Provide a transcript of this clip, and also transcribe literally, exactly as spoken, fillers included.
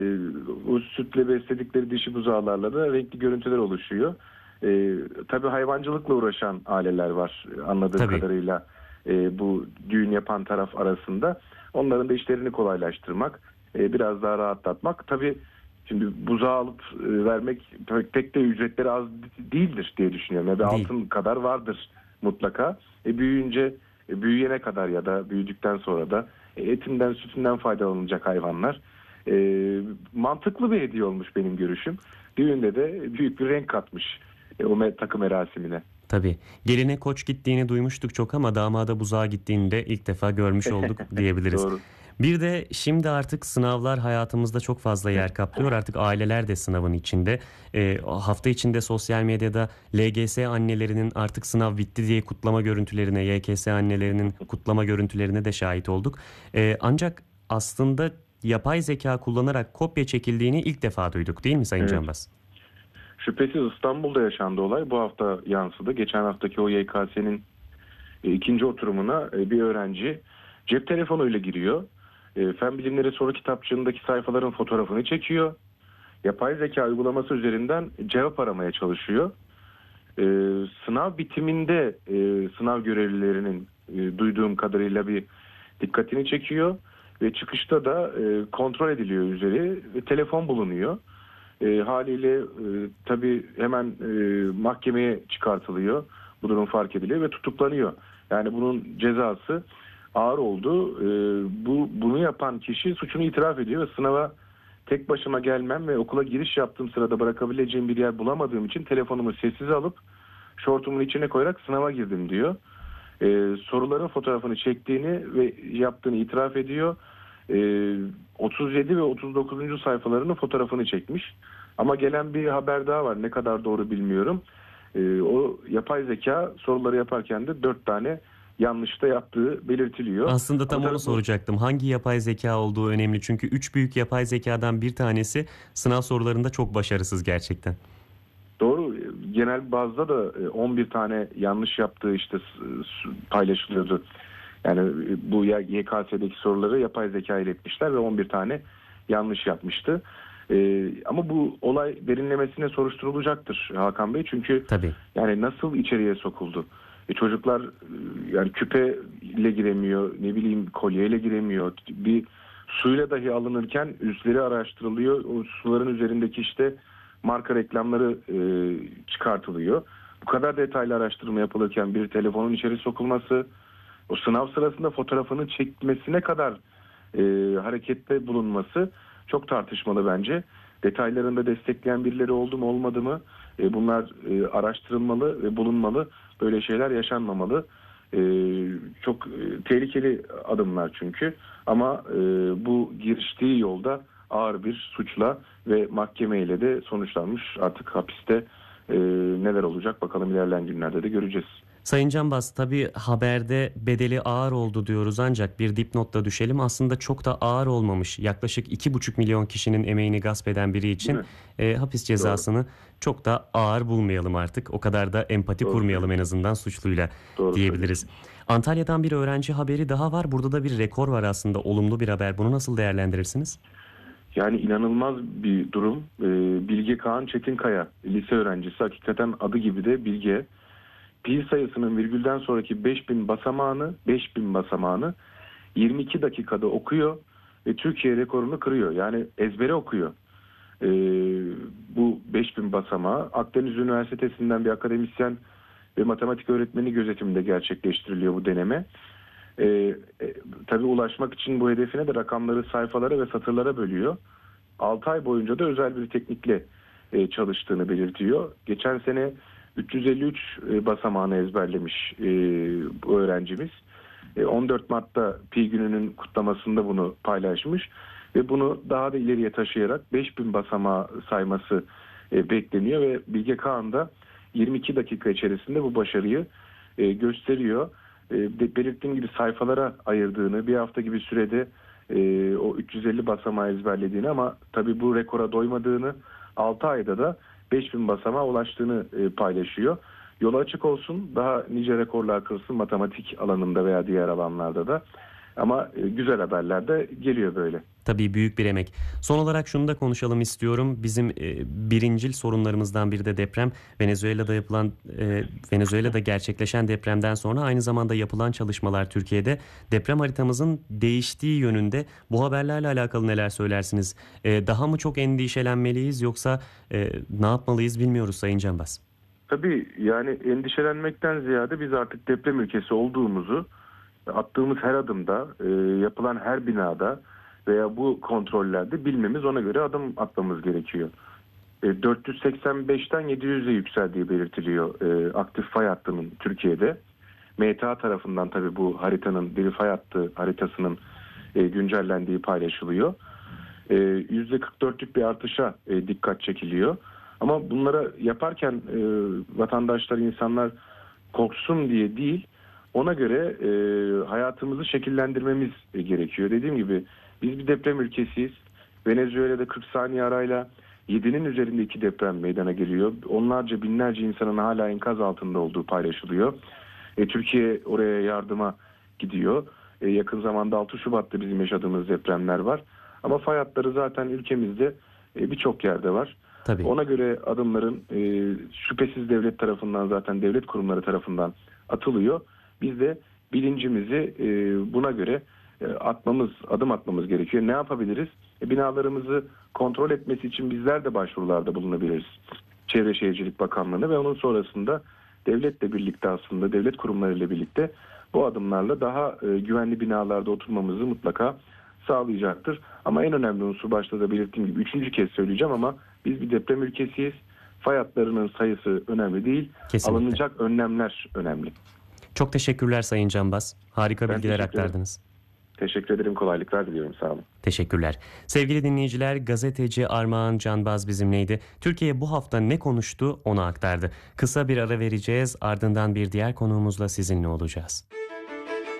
E, o sütle besledikleri dişi buzağlarla da renkli görüntüler oluşuyor. E, tabii hayvancılıkla uğraşan aileler var anladığım Tabii. kadarıyla e, bu düğün yapan taraf arasında. Onların da işlerini kolaylaştırmak, e, biraz daha rahatlatmak. Tabii şimdi buzağı alıp e, vermek pek, pek de ücretleri az değildir diye düşünüyorum. Yani bir Değil. altın kadar vardır mutlaka. E, büyüyünce, e, büyüyene kadar ya da büyüdükten sonra da e, etinden, sütünden faydalanılacak hayvanlar. E, mantıklı bir hediye olmuş benim görüşüm. Düğünde de büyük bir renk katmış e, o me- takı merasimine. Tabii. Geline koç gittiğini duymuştuk çok ama damada buzağa gittiğini de ilk defa görmüş olduk diyebiliriz. Doğru. Bir de şimdi artık sınavlar hayatımızda çok fazla yer kaplıyor. Artık aileler de sınavın içinde. E, hafta içinde sosyal medyada L G S annelerinin artık sınav bitti diye kutlama görüntülerine, Y K S annelerinin kutlama görüntülerine de şahit olduk. E, ancak aslında yapay zeka kullanarak kopya çekildiğini ilk defa duyduk, değil mi Sayın Evet. Canbaz? Şüphesiz İstanbul'da yaşandı olay. Bu hafta yansıdı. Geçen haftaki o Y K S'nin e, ikinci oturumuna e, bir öğrenci cep telefonuyla giriyor. E, Fen bilimleri soru kitapçığındaki sayfaların fotoğrafını çekiyor. Yapay zeka uygulaması üzerinden cevap aramaya çalışıyor. E, sınav bitiminde e, sınav görevlilerinin e, duyduğum kadarıyla bir dikkatini çekiyor ve çıkışta da e, kontrol ediliyor üzeri ve telefon bulunuyor. E, haliyle e, tabii hemen e, mahkemeye çıkartılıyor. Bu durum fark ediliyor ve tutuklanıyor. Yani bunun cezası ağır oldu. E, bu bunu yapan kişi suçunu itiraf ediyor ve sınava tek başıma gelmem ve okula giriş yaptığım sırada bırakabileceğim bir yer bulamadığım için telefonumu sessize alıp şortumun içine koyarak sınava girdim diyor. E, soruların fotoğrafını çektiğini ve yaptığını itiraf ediyor. E, otuz yedi ve otuz dokuzuncu sayfalarının fotoğrafını çekmiş. Ama gelen bir haber daha var. Ne kadar doğru bilmiyorum. E, o yapay zeka soruları yaparken de dört tane yanlışta yaptığı belirtiliyor. Aslında Ama tam onu tabii bu soracaktım. Hangi yapay zeka olduğu önemli. Çünkü üç büyük yapay zekadan bir tanesi sınav sorularında çok başarısız gerçekten. doğru. Genel bazda da e, on bir tane yanlış yaptığı işte s- s- paylaşılıyordu. Yani e, bu Y K S'deki soruları yapay zeka ile etmişler ve on bir tane yanlış yapmıştı. Ee, ama bu olay derinlemesine soruşturulacaktır Hakan Bey. Çünkü Tabii. yani nasıl içeriye sokuldu? E, çocuklar e, yani küpe ile giremiyor, ne bileyim kolyeyle giremiyor. Bir suyla dahi alınırken üstleri araştırılıyor. O suların üzerindeki işte marka reklamları e, çıkartılıyor. Bu kadar detaylı araştırma yapılırken bir telefonun içeri sokulması, o sınav sırasında fotoğrafını çekmesine kadar e, harekette bulunması çok tartışmalı bence. Detaylarında destekleyen birileri oldu mu olmadı mı e, bunlar e, araştırılmalı ve bulunmalı. Böyle şeyler yaşanmamalı. E, çok e, tehlikeli adımlar çünkü. Ama e, bu giriştiği yolda ağır bir suçla ve mahkemeyle de sonuçlanmış. Artık hapiste e, neler olacak bakalım ilerleyen günlerde de göreceğiz. Sayın Canbaz, tabii haberde bedeli ağır oldu diyoruz ancak bir dipnotla düşelim. Aslında çok da ağır olmamış. Yaklaşık iki buçuk milyon kişinin emeğini gasp eden biri Değil için mi? e, hapis Doğru. cezasını çok da ağır bulmayalım artık. O kadar da empati Doğru kurmayalım en söylüyorsun. azından suçluyla Doğru diyebiliriz. söylüyorsun. Antalya'dan bir öğrenci haberi daha var. Burada da bir rekor var aslında. Olumlu bir haber. Bunu nasıl değerlendirirsiniz? Yani inanılmaz bir durum. Ee, Bilge Kağan Çetinkaya, lise öğrencisi. Hakikaten adı gibi de Bilge. Pi sayısının virgülden sonraki beş bin basamağını, beş bin basamağını yirmi iki dakikada okuyor ve Türkiye rekorunu kırıyor. Yani ezbere okuyor. Ee, bu beş bin basamağı Akdeniz Üniversitesi'nden bir akademisyen ve matematik öğretmeni gözetiminde gerçekleştiriliyor bu deneme. Ee, e, tabii ulaşmak için bu hedefine de rakamları sayfalara ve satırlara bölüyor. altı ay boyunca da özel bir teknikle e, çalıştığını belirtiyor. Geçen sene üç yüz elli üç e, basamağını ezberlemiş e, bu öğrencimiz. E, on dört Mart'ta Pi gününün kutlamasında bunu paylaşmış ve bunu daha da ileriye taşıyarak beş bin basamağı sayması e, bekleniyor ve Bilge Kağan da yirmi iki dakika içerisinde bu başarıyı e, gösteriyor. E, de, belirttiğim gibi sayfalara ayırdığını, bir hafta gibi sürede e, o üç yüz elli basamağı ezberlediğini ama tabii bu rekora doymadığını, altı ayda da beş bin basamağa ulaştığını e, paylaşıyor. Yolu açık olsun, daha nice rekorlar kırsın matematik alanında veya diğer alanlarda da. Ama e, güzel haberler de geliyor böyle. Tabii büyük bir emek. Son olarak şunu da konuşalım istiyorum. Bizim e, birincil sorunlarımızdan biri de deprem. Venezuela'da yapılan, e, Venezuela'da gerçekleşen depremden sonra aynı zamanda yapılan çalışmalar Türkiye'de deprem haritamızın değiştiği yönünde. Bu haberlerle alakalı neler söylersiniz? E, daha mı çok endişelenmeliyiz yoksa e, ne yapmalıyız bilmiyoruz Sayın Canbaz. Tabii yani endişelenmekten ziyade biz artık deprem ülkesi olduğumuzu attığımız her adımda, e, yapılan her binada veya bu kontrollerde bilmemiz, ona göre adım atmamız gerekiyor. E, dört yüz seksen beşten yedi yüze yükseldiği belirtiliyor e, aktif fay hattının Türkiye'de. M T A tarafından tabii bu haritanın, deri fay hattı haritasının e, güncellendiği paylaşılıyor. E, yüzde kırk dörtlük bir artışa e, dikkat çekiliyor. Ama bunlara yaparken e, vatandaşlar, insanlar korksun diye değil, ona göre e, hayatımızı şekillendirmemiz e, gerekiyor. Dediğim gibi biz bir deprem ülkesiyiz. Venezuela'da kırk saniye arayla yedinin üzerinde iki deprem meydana geliyor. Onlarca, binlerce insanın hala enkaz altında olduğu paylaşılıyor. E, Türkiye oraya yardıma gidiyor. E, yakın zamanda altı Şubat'ta bizim yaşadığımız depremler var. Ama fay hatları zaten ülkemizde e, birçok yerde var. Tabii. Ona göre adımların e, şüphesiz devlet tarafından, zaten devlet kurumları tarafından atılıyor. Biz de bilincimizi e, buna göre e, atmamız, adım atmamız gerekiyor. Ne yapabiliriz? E, binalarımızı kontrol etmesi için bizler de başvurularda bulunabiliriz. Çevre Şehircilik Bakanlığı'na ve onun sonrasında devletle birlikte, aslında devlet kurumlarıyla birlikte bu adımlarla daha e, güvenli binalarda oturmamızı mutlaka sağlayacaktır. Ama en önemli unsur, başta da belirttiğim gibi üçüncü kez söyleyeceğim, ama biz bir deprem ülkesiyiz. Fay hatlarının sayısı önemli değil. Kesinlikle. Alınacak önlemler önemli. Çok teşekkürler Sayın Canbaz. Harika Ben bilgiler teşekkür ederim. aktardınız. Teşekkür ederim. Kolaylıklar diliyorum. Sağ olun. Teşekkürler. Sevgili dinleyiciler, gazeteci Armağan Canbaz bizimleydi. Türkiye bu hafta ne konuştu onu aktardı. Kısa bir ara vereceğiz, ardından bir diğer konuğumuzla sizinle olacağız.